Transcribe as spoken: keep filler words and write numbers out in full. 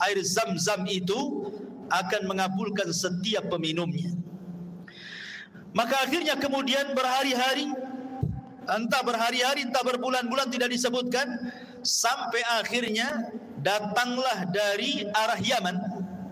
air Zam-Zam itu akan mengabulkan setiap peminumnya. Maka akhirnya kemudian berhari-hari, entah berhari-hari entah berbulan-bulan tidak disebutkan, sampai akhirnya datanglah dari arah Yaman